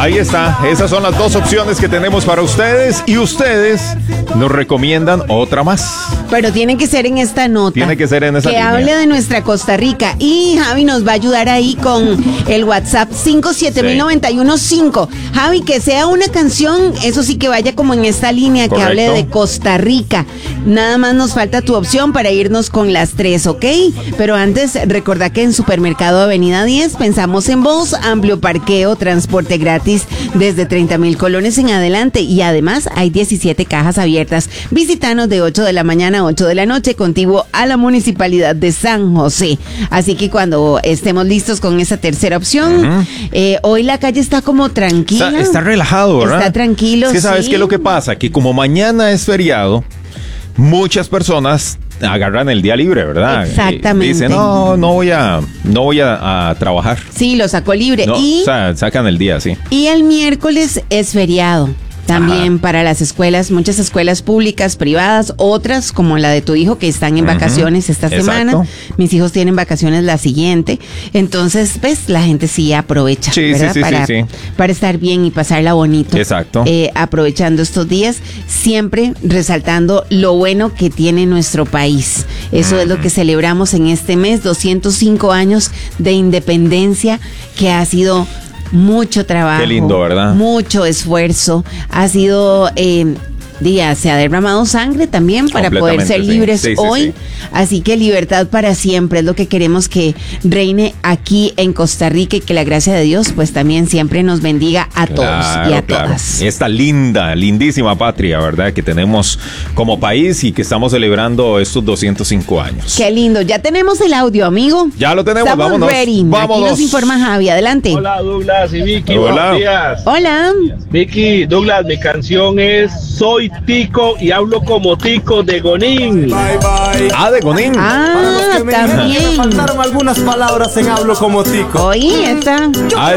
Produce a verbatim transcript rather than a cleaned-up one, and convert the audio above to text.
Ahí está, esas son las dos opciones que tenemos para ustedes y ustedes nos recomiendan otra más. Pero tiene que ser en esta nota. Tiene que ser en esa Que línea. hable de nuestra Costa Rica. Y Javi nos va a ayudar ahí con el WhatsApp cinco siete mil noventa y uno cinco. Javi, que sea una canción, eso sí que vaya como en esta línea, Correcto. que hable de Costa Rica. Nada más nos falta tu opción para irnos con las tres, ¿ok? Pero antes, recordá que en Supermercado Avenida diez pensamos en vos, amplio parqueo, transporte gratis desde treinta mil colones en adelante y además hay diecisiete cajas abiertas. Visítanos de ocho de la mañana a ocho de la noche, contiguo a la Municipalidad de San José. Así que cuando estemos listos con esa tercera opción, uh-huh. eh, hoy la calle está como tranquila. Está, está relajado, ¿verdad? Está tranquilo, es que ¿sabes sí. qué es lo que pasa? Que como mañana es feriado, muchas personas agarran el día libre, ¿verdad? Exactamente. Y dicen, no, no voy a, no voy a, a trabajar. Sí, lo sacó libre. No, y, o sea, sacan el día, sí. Y el miércoles es feriado. También Ajá. para las escuelas, muchas escuelas públicas, privadas, otras como la de tu hijo que están en uh-huh. vacaciones esta Exacto. semana. Mis hijos tienen vacaciones la siguiente. Entonces, pues, la gente sí aprovecha, sí, ¿verdad? Sí, sí, para, sí, sí. para estar bien y pasarla bonito. Exacto. Eh, aprovechando estos días, siempre resaltando lo bueno que tiene nuestro país. Eso uh-huh. es lo que celebramos en este mes, doscientos cinco años de independencia, que ha sido mucho trabajo. Qué lindo, ¿verdad? Mucho esfuerzo. Ha sido, eh, día, se ha derramado sangre también para poder ser libres sí, sí, hoy. Sí, sí. Así que libertad para siempre es lo que queremos que reine aquí en Costa Rica y que la gracia de Dios pues también siempre nos bendiga a todos claro, y a claro. todas. Esta linda, lindísima patria, ¿verdad? Que tenemos como país y que estamos celebrando estos doscientos cinco años. Qué lindo. Ya tenemos el audio, amigo. Ya lo tenemos, Estamos vámonos. ready. Vámonos. Aquí nos informa Javi. Adelante. Hola, Douglas y Vicky. Hola. Buenos días. Hola. Vicky, Douglas, mi canción es Soy Tico y hablo como Tico de Gonín. Bye, bye. Ah, de Gonín. Ah, también. Faltaron algunas palabras en hablo como Tico. Oí, esta. Ah,